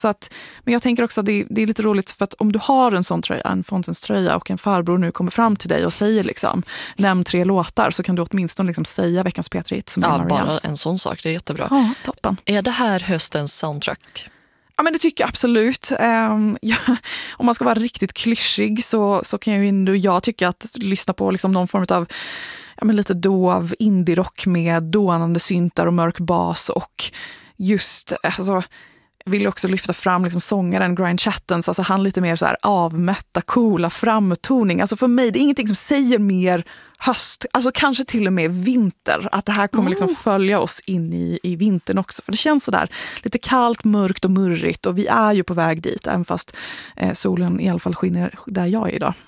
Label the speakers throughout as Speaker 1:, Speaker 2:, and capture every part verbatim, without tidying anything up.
Speaker 1: Så att, men jag tänker också att det, det är lite roligt för att om du har en sån tröja, en Fontens tröja och en farbror nu kommer fram till dig och säger liksom, nämn tre låtar, så kan du åtminstone liksom säga veckans P tre-hit som
Speaker 2: ja,
Speaker 1: är Marianne.
Speaker 2: Bara en sån sak, det är jättebra.
Speaker 1: Ja, toppen.
Speaker 2: Är det här höstens soundtrack?
Speaker 1: Ja, men det tycker jag absolut. Um, ja, om man ska vara riktigt klyschig så, så kan jag ju ändå, jag tycker att lyssna på liksom någon form av ja, men lite dov indie-rock med dånande syntar och mörk bas och just, alltså, jag vill också lyfta fram liksom sångaren Grind Chattens, alltså han lite mer så här avmätta, coola framtoning. Alltså för mig, det är ingenting som säger mer höst, alltså kanske till och med vinter, att det här kommer liksom följa oss in i, i vintern också. För det känns så där lite kallt, mörkt och murrigt och vi är ju på väg dit, även fast eh, solen i alla fall skiner där jag är idag.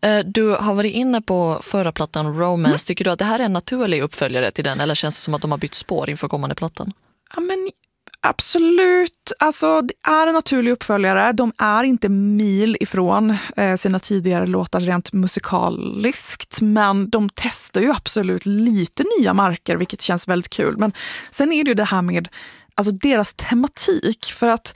Speaker 2: Du har varit inne på förra plattan Romance. Mm. Tycker du att det här är en naturlig uppföljare till den, eller känns det som att de har bytt spår inför kommande plattan?
Speaker 1: Ja, men absolut. Alltså, det är en naturlig uppföljare. De är inte mil ifrån eh, sina tidigare låtar rent musikaliskt, men de testar ju absolut lite nya marker, vilket känns väldigt kul. Men sen är det ju det här med alltså, deras tematik, för att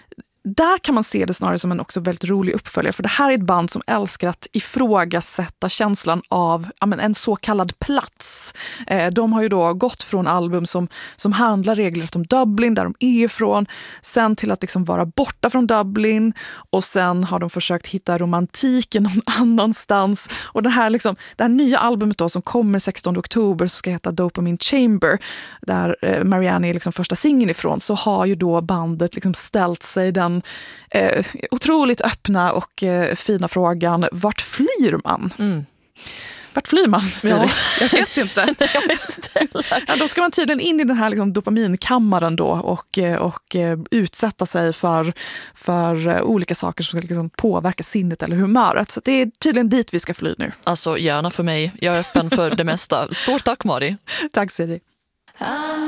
Speaker 1: där kan man se det snarare som en också väldigt rolig uppföljare. För det här är ett band som älskar att ifrågasätta känslan av ja, men en så kallad plats. Eh, de har ju då gått från album som, som handlar regelrätt om Dublin, där de är ifrån, sen till att liksom vara borta från Dublin, och sen har de försökt hitta romantiken någon annanstans. Och det här, liksom, det här nya albumet då, som kommer sextonde oktober, som ska heta Dopamine Chamber, där eh, Marianne är liksom första singeln ifrån, så har ju då bandet liksom ställt sig den Eh, otroligt öppna och eh, fina frågan, vart flyr man? Mm. Vart flyr man? Ja. Jag vet inte.
Speaker 2: jag vet inte
Speaker 1: ja, då ska man tydligen in i den här liksom, dopaminkammaren då och, och eh, utsätta sig för, för eh, olika saker som ska liksom, påverka sinnet eller humöret. Så det är tydligen dit vi ska fly nu.
Speaker 2: Alltså gärna för mig. Jag är öppen för det mesta. Stort tack, Mari.
Speaker 1: Tack, Siri.